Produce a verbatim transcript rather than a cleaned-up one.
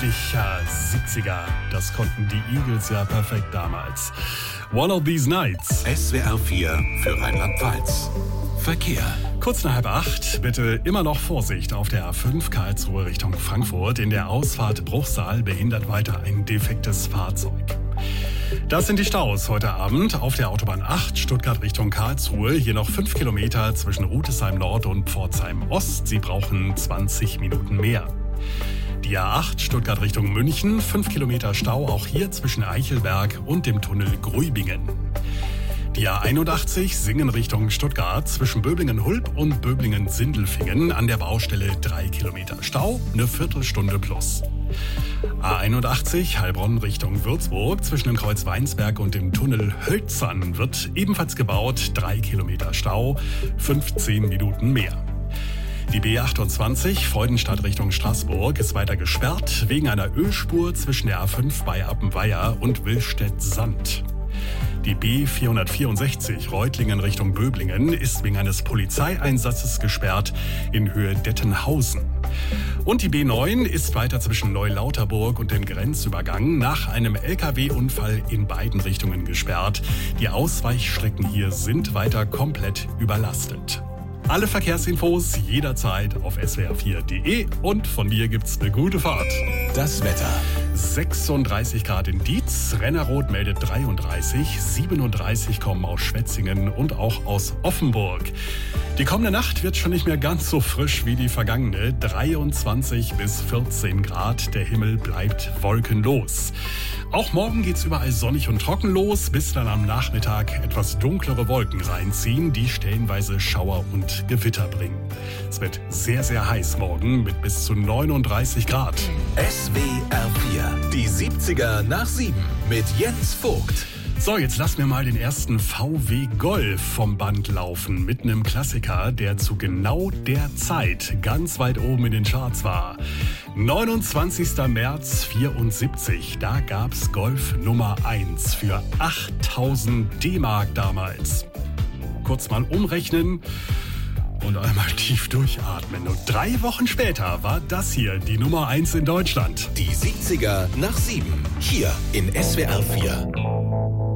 Endlicher siebziger. Das konnten die Eagles ja perfekt damals. One of these nights. S W R vier für Rheinland-Pfalz. Verkehr. Kurz nach halb acht, bitte immer noch Vorsicht auf der A fünf Karlsruhe Richtung Frankfurt. In der Ausfahrt Bruchsal behindert weiter ein defektes Fahrzeug. Das sind die Staus heute Abend auf der Autobahn acht Stuttgart Richtung Karlsruhe. Hier noch fünf Kilometer zwischen Rüdesheim Nord und Pforzheim Ost. Sie brauchen zwanzig Minuten mehr. Die A acht Stuttgart Richtung München, fünf Kilometer Stau auch hier zwischen Eichelberg und dem Tunnel Grübingen. Die A einundachtzig Singen Richtung Stuttgart zwischen Böblingen-Hulb und Böblingen-Sindelfingen an der Baustelle drei Kilometer Stau, eine Viertelstunde plus. A einundachtzig Heilbronn Richtung Würzburg zwischen dem Kreuz Weinsberg und dem Tunnel Hölzern wird ebenfalls gebaut, drei Kilometer Stau, fünfzehn Minuten mehr. Die B achtundzwanzig Freudenstadt Richtung Straßburg ist weiter gesperrt wegen einer Ölspur zwischen der A fünf bei Appenweier und Willstedt-Sand. Die B vierhundertvierundsechzig Reutlingen Richtung Böblingen ist wegen eines Polizeieinsatzes gesperrt in Höhe Dettenhausen. Und die B neun ist weiter zwischen Neulauterburg und dem Grenzübergang nach einem L K W-Unfall in beiden Richtungen gesperrt. Die Ausweichstrecken hier sind weiter komplett überlastet. Alle Verkehrsinfos jederzeit auf S W R vier punkt de und von mir gibt's eine gute Fahrt. Das Wetter. sechsunddreißig Grad in Dietz, Rennerroth meldet dreiunddreißig, siebenunddreißig kommen aus Schwetzingen und auch aus Offenburg. Die kommende Nacht wird schon nicht mehr ganz so frisch wie die vergangene, dreiundzwanzig bis vierzehn Grad, der Himmel bleibt wolkenlos. Auch morgen geht's überall sonnig und trocken los, bis dann am Nachmittag etwas dunklere Wolken reinziehen, die stellenweise Schauer und Gewitter bringen. Es wird sehr, sehr heiß morgen mit bis zu neununddreißig Grad. S W R vier, die siebziger nach sieben mit Jens Vogt. So, jetzt lassen wir mal den ersten V W Golf vom Band laufen mit einem Klassiker, der zu genau der Zeit ganz weit oben in den Charts war. neunundzwanzigster März vierundsiebzig, da gab's Golf Nummer eins für achttausend D-Mark damals. Kurz mal umrechnen und einmal tief durchatmen. Und drei Wochen später war das hier die Nummer eins in Deutschland. Die siebziger nach sieben, hier in S W R vier.